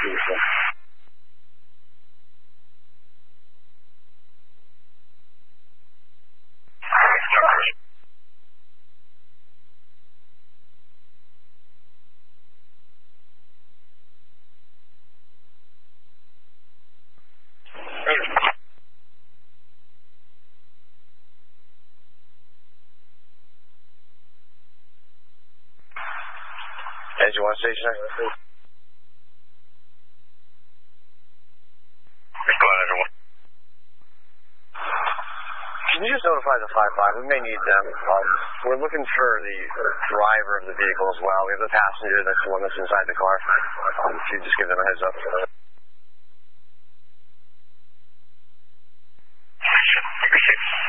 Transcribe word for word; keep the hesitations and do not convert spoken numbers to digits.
Ed, you want station? Go ahead, everyone. Can you just notify the five five? We may need them. Um, we're looking for the driver of the vehicle as well. We have the passenger, that's the one that's inside the car. Um, if you just give them a heads up.